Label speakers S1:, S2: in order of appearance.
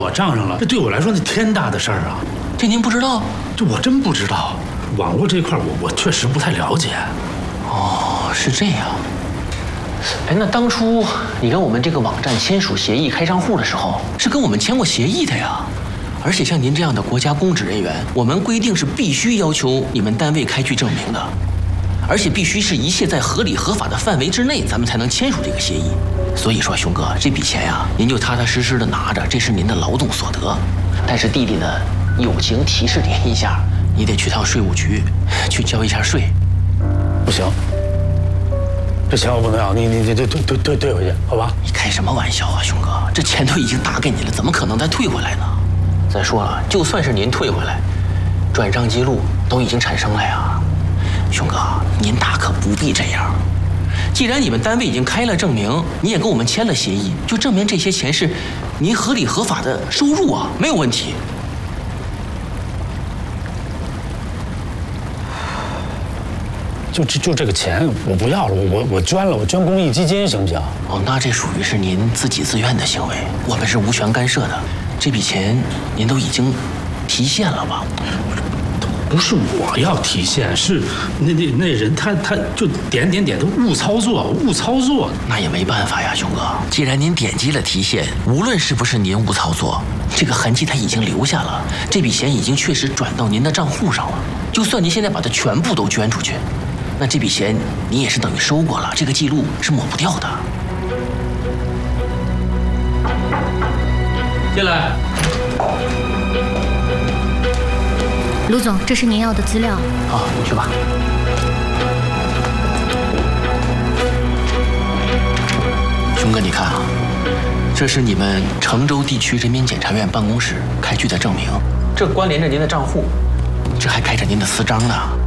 S1: 我账上了，这对我来说那天大的事儿啊！
S2: 这您不知道？
S1: 这我真不知道，网络这块我确实不太了解。
S2: 哦，是这样。哎，那当初你跟我们这个网站签署协议、开账户的时候，是跟我们签过协议的呀。而且像您这样的国家公职人员，我们规定是必须要求你们单位开具证明的，而且必须是一切在合理合法的范围之内，咱们才能签署这个协议。所以说，熊哥，这笔钱呀，您就踏踏实实的拿着，这是您的劳动所得。但是弟弟呢，友情提示您一下，你得去趟税务局，去交一下税。
S1: 不行，这钱我不能要，你退回去，好吧？
S2: 你开什么玩笑啊，熊哥？这钱都已经打给你了，怎么可能再退回来呢？再说了，就算是您退回来，转账记录都已经产生了呀。熊哥，您大可不必这样。既然你们单位已经开了证明，你也跟我们签了协议，就证明这些钱是您合理合法的收入啊，没有问题。
S1: 就这个钱我不要了，我捐了，我捐公益基金行不行？
S2: 哦，那这属于是您自己自愿的行为，我们是无权干涉的。这笔钱您都已经提现了吧？
S1: 不是我要提现，是那人他就点的误操作。
S2: 那也没办法呀，熊哥。既然您点击了提现，无论是不是您误操作，这个痕迹它已经留下了，这笔钱已经确实转到您的账户上了。就算您现在把它全部都捐出去，那这笔钱你也是等于收过了，这个记录是抹不掉的。
S1: 进来。
S3: 卢总，这是您要的资料。
S2: 好，你去吧。熊哥，你看啊，这是你们成州地区人民检察院办公室开具的证明，这关联着您的账户，这还开着您的私章呢。